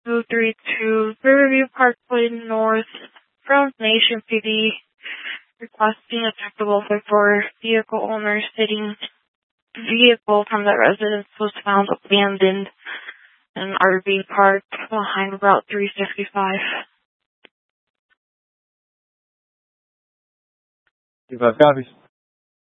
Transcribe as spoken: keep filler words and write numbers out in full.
two three two Riverview Parkway North from Nation P D, requesting a technical for vehicle owner stating vehicle from that residence was found abandoned in an R V park behind Route three sixty-five. three five copies.